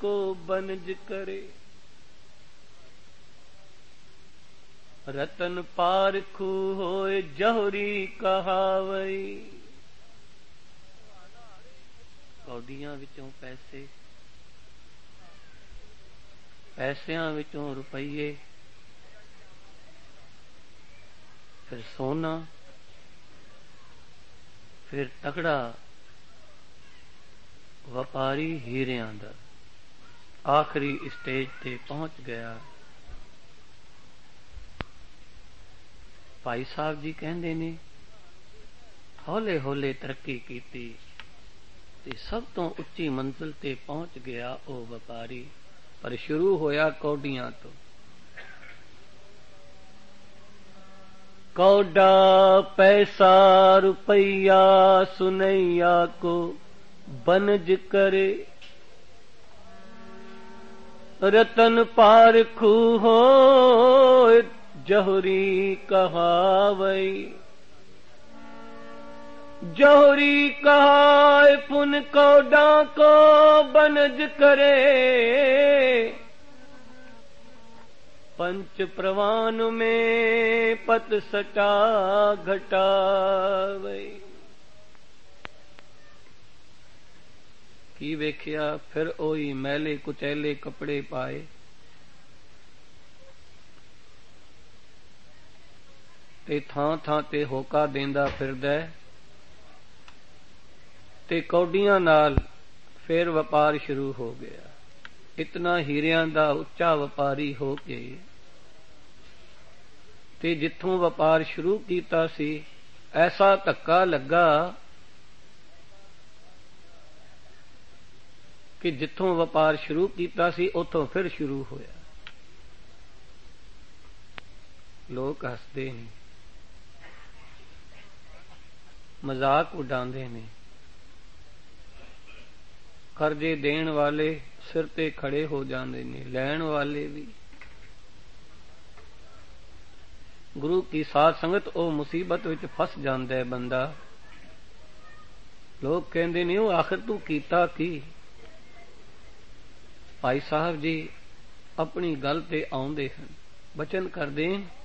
को बनज करे। रतन पारखू होए जहुरी कहावई। कौडियां विचों पैसे, पैसियां विचों रुपये, फिर सोना, फिर तगड़ा ਵਪਾਰੀ ਹੀਰਿਆਂ ਦਾ ਆਖਰੀ ਸਟੇਜ ਤੇ ਪਹੁੰਚ ਗਿਆ। ਭਾਈ ਸਾਹਿਬ ਜੀ ਕਹਿੰਦੇ ਨੇ ਹੌਲੇ ਹੌਲੇ ਤਰੱਕੀ ਕੀਤੀ ਤੇ ਸਭ ਤੋਂ ਉੱਚੀ ਮੰਜ਼ਿਲ ਤੇ ਪਹੁੰਚ ਗਿਆ ਉਹ ਵਪਾਰੀ। ਪਰ ਸ਼ੁਰੂ ਹੋਇਆ ਕੌਡੀਆਂ ਤੋਂ। कौडा पैसा रुपया सुनैया को बनज करे। रतन पारखू हो जहुरी कहावई। जहुरी कहाय पुन कौडा को बनज करे। पंच प्रवान में पत सटा घटावे। की वेख्या फिर ओही मैले कुचैले कपड़े पाए। ते थां थां ते होका देंदा फिरदा ते कौडियां नाल फिर वपार शुरू हो गया। इतना हीरियां दा उच्चा वपारी हो के ते जिथों वपार शुरू कीता सी ऐसा धक्का लगा कि जिथों वपार शुरू कीता सी उथों फिर शुरू होया। लोग हसदे ने, मजाक उड़ांदे ने। कर्जे देण वाले सिर ते खड़े हो जाते ने, लैण वाले भी। गुरु की साध संगत ओ मुसीबत विच फस जांदा है बंदा। लोग कहंदे ने ओ आखिर तू कीता की। भाई साहब जी अपनी गल ते आउंदे हन, बचन करदे